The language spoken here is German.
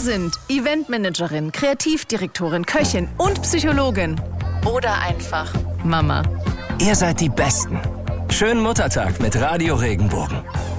sind Eventmanagerin, Kreativdirektorin, Köchin und Psychologin. Oder einfach Mama. Ihr seid die Besten. Schönen Muttertag mit Radio Regenbogen.